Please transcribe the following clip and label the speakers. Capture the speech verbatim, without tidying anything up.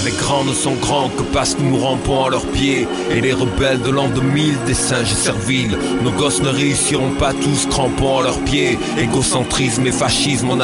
Speaker 1: Les grands ne sont grands que parce que nous rampons à leurs pieds. Et les rebelles de l'an deux mille, des singes serviles. Nos gosses ne réussiront pas tous crampons à leurs pieds. Égocentrisme et fascisme, on a